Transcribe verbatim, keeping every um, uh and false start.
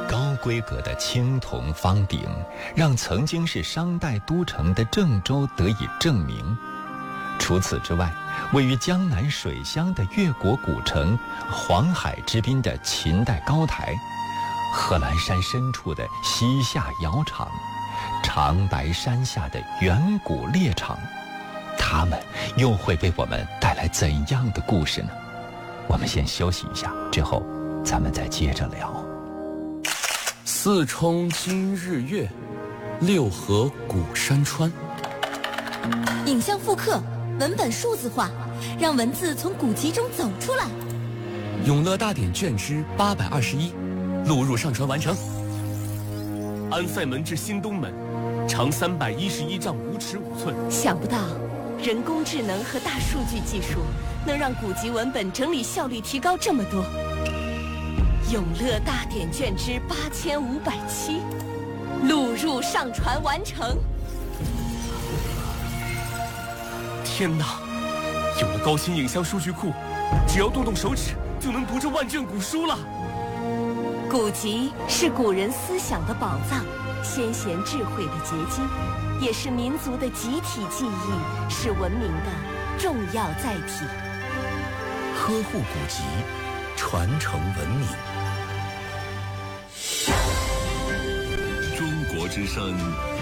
高规格的青铜方鼎，让曾经是商代都城的郑州得以证明。除此之外，位于江南水乡的越国古城，黄海之滨的秦代高台，贺兰山深处的西夏窑厂，长白山下的远古猎场，它们又会为我们带来怎样的故事呢？我们先休息一下，之后咱们再接着聊。 四冲今日月，六合古山川。 影像复刻，文本数字化，让文字从古籍中走出来。 永乐大典卷之八百二十一，录入上传完成。安塞门至新东门，长三百一十一丈五尺五寸。 想不到，人工智能和大数据技术能让古籍文本整理效率提高这么多。永乐大典卷之八千五百七，录入上传完成。 天哪！有了高清影像数据库，只要动动手指就能读这万卷古书了。 古籍是古人思想的宝藏，先贤智慧的结晶，也是民族的集体记忆，是文明的重要载体。 呵护古籍，传承文明。 中国之声